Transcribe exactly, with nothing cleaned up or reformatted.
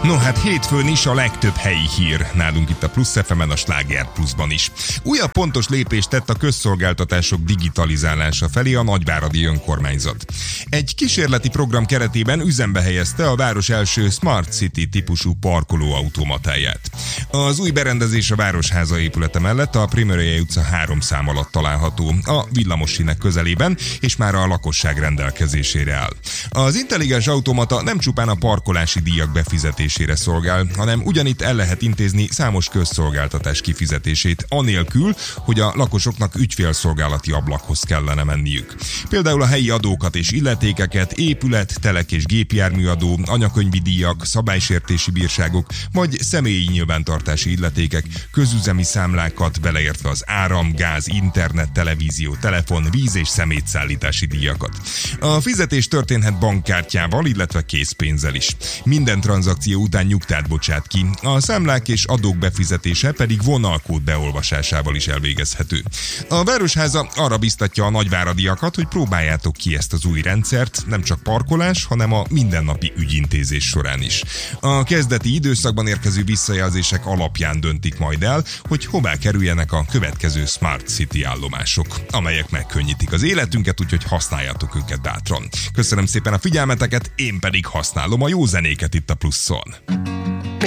No hát hétfőn is a legtöbb helyi hír nálunk itt a Plusz ef emen, a Sláger Pluszban is. Újabb pontos lépést tett a közszolgáltatások digitalizálása felé a nagyváradi önkormányzat. Egy kísérleti program keretében üzembe helyezte a város első Smart City típusú parkolóautomatáját. Az új berendezés a Városháza épülete mellett a Primőriai utca három szám alatt található, a villamossínek közelében, és már a lakosság rendelkezésére áll. Az intelligens automata nem csupán a parkolási díjak befizetésére szolgál, hanem ugyanitt el lehet intézni számos közszolgáltatás kifizetését, anélkül, hogy a lakosoknak ügyfélszolgálati ablakhoz kellene menniük. Például a helyi adókat és illetékeket, épület, telek és gépjárműadó, anyakönyvi díjak, szabálysértési bírságok, vagy személyi nyilvántartási illetékek, közüzemi számlákat, beleértve az áram, gáz, internet, televízió, telefon, víz és szemétszállítási díjakat. A fizetés történhet bankkártyával, illetve készpénzzel is. Minden tranzakció után nyugtát bocsát ki, a számlák és adók befizetése pedig vonalkód beolvasásával is elvégezhető. A Városháza arra biztatja a nagyváradiakat, hogy próbáljátok ki ezt az új rendszert, nem csak parkolás, hanem a mindennapi ügyintézés során is. A kezdeti időszakban érkező visszajelzések alapján döntik majd el, hogy hová kerüljenek a következő Smart City állomások, amelyek megkönnyítik az életünket, úgyhogy használjátok őket bátran. Köszönöm szépen a figyelmeteket, én pedig használom a jó zenéket itt a Pluszon.